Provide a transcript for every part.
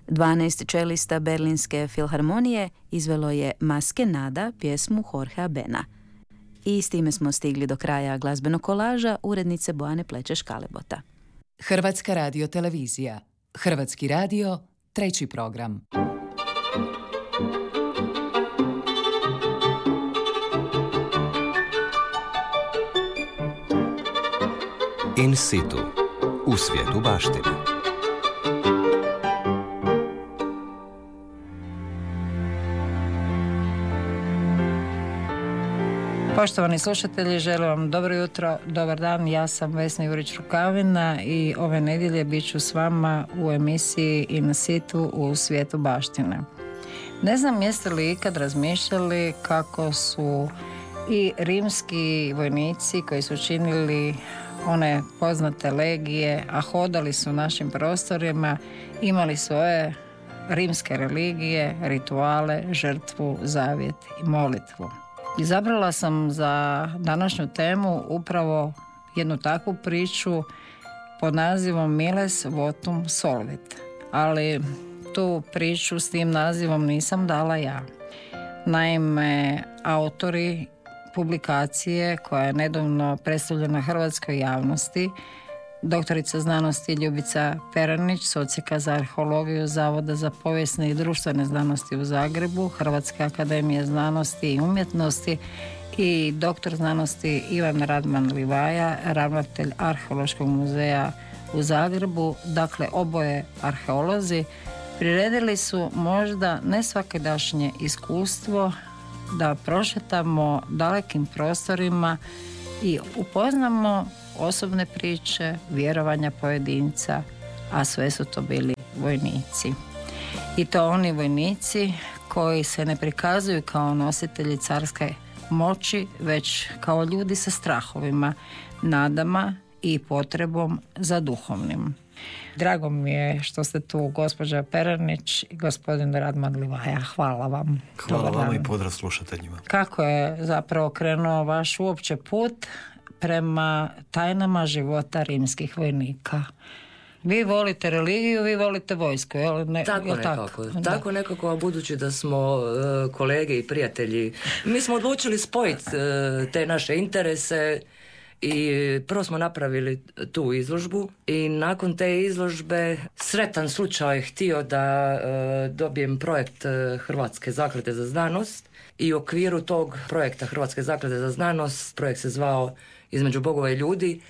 12 čelista Berlinske filharmonije izvelo je Maske nada, pjesmu Jorgea Bena. I s time smo stigli do kraja glazbenog kolaža urednice Bojane Plečeš-Kalebota. Hrvatska radiotelevizija. Hrvatski radio, 3. program. In situ. U svijetu baštine. Poštovani slušatelji, želim vam dobro jutro, dobar dan. Ja sam Vesna Jurić-Rukavina i ove nedjelje bit ću s vama u emisiji In situ u svijetu baštine. Ne znam jeste li ikad razmišljali kako su i rimski vojnici koji su činili one poznate legije, a hodali su našim prostorima, imali svoje rimske religije, rituale, žrtvu, zavjet i molitvu. Izabrala sam za današnju temu upravo jednu takvu priču pod nazivom Miles votum solvit. Ali tu priču s tim nazivom nisam dala ja. Naime, autori publikacije koja je nedavno predstavljena hrvatskoj javnosti, doktorica znanosti Ljubica Peranić s Odsjeka za arheologiju Zavoda za povijesne i društvene znanosti u Zagrebu, Hrvatske akademije znanosti i umjetnosti, i doktor znanosti Ivan Radman Livaja, ravnatelj Arheološkog muzeja u Zagrebu, dakle oboje arheolozi, priredili su možda ne svakidašnje iskustvo da prošetamo dalekim prostorima i upoznamo osobne priče, vjerovanja pojedinca, a sve su to bili vojnici. I to oni vojnici koji se ne prikazuju kao nositelji carske moći, već kao ljudi sa strahovima, nadama i potrebom za duhovnim. Drago mi je što ste tu, gospođa Peranić i gospodin Radman Livaja. Hvala vam. Hvala vama i pozdrav slušateljima. Kako je zapravo krenuo vaš uopće put prema tajnama života rimskih vojnika? Vi volite religiju, vi volite vojsku, je li? Tako nekako, budući da smo kolege i prijatelji, mi smo odlučili spojiti te naše interese i prvo smo napravili tu izložbu i nakon te izložbe sretan slučaj htio da dobijem projekt Hrvatske zaklade za znanost i u okviru tog projekta Hrvatske zaklade za znanost, projekt se zvao Između bogova i ljudi,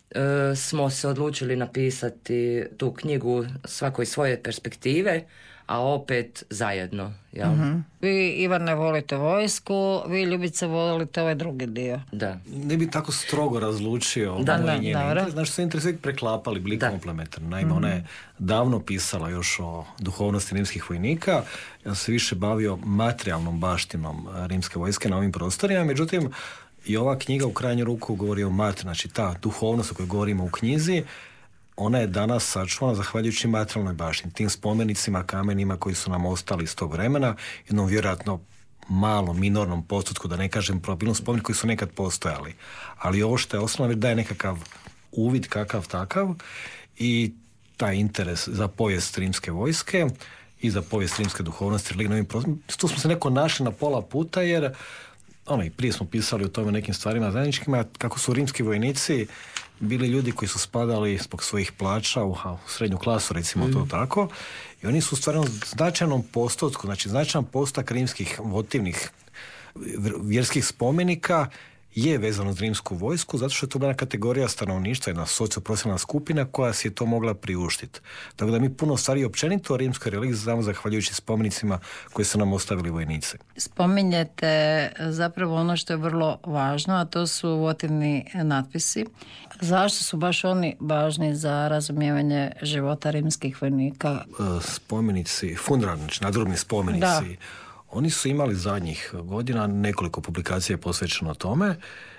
smo se odlučili napisati tu knjigu svakoj svoje perspektive, a opet zajedno. Jel? Mm-hmm. Vi, Ivane, volite vojsku, vi, Ljubice, volite ovaj drugi dio. Da. Ne bi tako strogo razlučio. Znaš, se interesi preklapali, bili komplementarni. Naime, ona je davno pisala još o duhovnosti rimskih vojnika. Ja se više bavio materijalnom baštinom rimske vojske na ovim prostorima. Međutim, i ova knjiga u krajnju ruku govori o znači ta duhovnost o kojoj govorimo u knjizi, ona je danas sačuvana zahvaljujući materijalnoj baštini, tim spomenicima, kamenima koji su nam ostali iz tog vremena, jednom vjerojatno malom, minornom postotku, da ne kažem probilnom spomenik koji su nekad postojali. Ali ovo što je osnovno daje nekakav uvid kakav takav i taj interes za povijest rimske vojske i za povijest rimske duhovnosti. Tu smo se neko našli na pola puta jer i prije smo pisali o tome nekim stvarima zajedničkima, kako su rimski vojnici bili ljudi koji su spadali zbog svojih plaća u srednju klasu, recimo to tako, i oni su u stvarno značajnom postotku, znači značajan postotak rimskih votivnih vjerskih spomenika je vezano uz rimsku vojsku, zato što je to bila kategorija stanovništva, jedna socioprofesionalna skupina koja si je to mogla priuštiti. Tako da mi puno stvari općenito o rimskoj religiji znamo zahvaljujući spomenicima koji su nam ostavili vojnici. Spominjete zapravo ono što je vrlo važno, a to su votivni natpisi. Zašto su baš oni važni za razumijevanje života rimskih vojnika? Spomenici, fundrarni, znači nadgrobni spomenici, da. Oni su imali zadnjih godina nekoliko publikacija posvećeno tome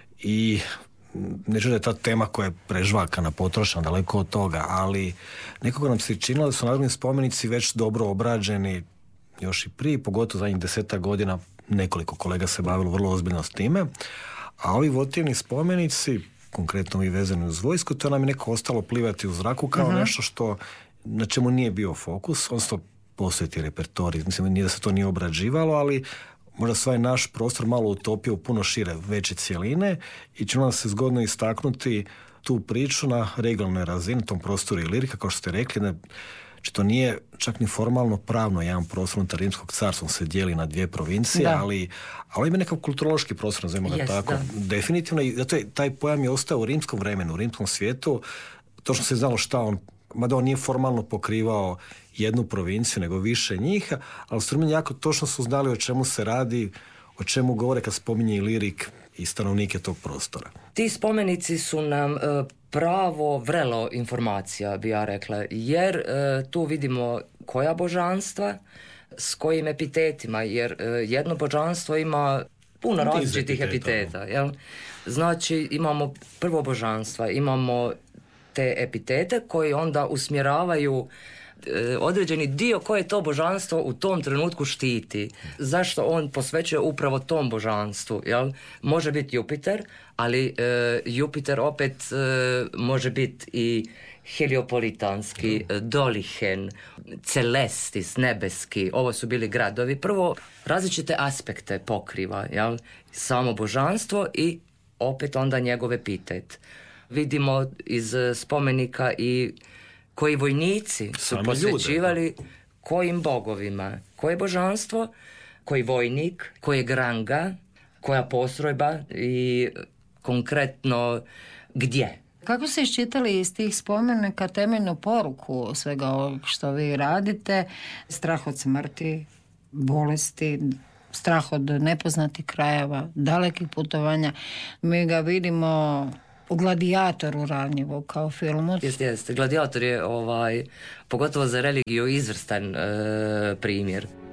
i neću da je ta tema koja je prežvakana, potrošena, daleko od toga, ali nekako nam se činilo da su nadgrobni spomenici već dobro obrađeni još i prije, pogotovo zadnjih 10 godina nekoliko kolega se bavilo vrlo ozbiljno s time, a ovi votivni spomenici, konkretno i vezani uz vojsku, to nam je neko ostalo plivati u zraku kao nešto što, na čemu nije bio fokus, odnosno posveti repertorij. Mislim, nije da se to nije obrađivalo, ali možda svoj naš prostor malo utopio u puno šire, veće cjeline i čini nam se zgodno istaknuti tu priču na regionalnoj razini, tom prostoru i lirika, kao što ste rekli, znači to nije čak ni formalno pravno jedan prostor unutar Rimskog carstva, on se dijeli na 2 provincije, ali ima nekakav kulturološki prostor, nazovimo ga tako, definitivno, i zato je taj pojam je ostao u rimskom vremenu, u rimskom svijetu, točno se znalo šta on, mada on nije formalno pokrivao jednu provinciju, nego više njih, ali Strumeni jako točno su znali o čemu se radi, o čemu govore kad spominje i lirik i stanovnike tog prostora. Ti spomenici su nam pravo vrelo informacija, bi ja rekla, jer tu vidimo koja božanstva, s kojim epitetima, jer jedno božanstvo ima puno različitih epiteta. Jel? Znači imamo prvo božanstva, imamo te epitete koji onda usmjeravaju određeni dio koje to božanstvo u tom trenutku štiti. Zašto on posvećuje upravo tom božanstvu? Jel? Može biti Jupiter, ali Jupiter opet može biti i heliopolitanski, Dolihen, Celestis, nebeski. Ovo su bili gradovi. Prvo, različite aspekte pokriva. Jel? Samo božanstvo i opet onda njegov epitet. Vidimo iz spomenika i koji vojnici su posvećivali kojim bogovima, koje božanstvo, koji vojnik, koje granga, koja postrojba i konkretno gdje. Kako ste iščitali iz tih spomenika temeljnu poruku svega ovog što vi radite? Strah od smrti, bolesti, strah od nepoznatih krajeva, dalekih putovanja. Mi ga vidimo u Gladijatoru ranjivo kao filmu. Jeste. Gladijator je pogotovo za religiju izvrstan primjer.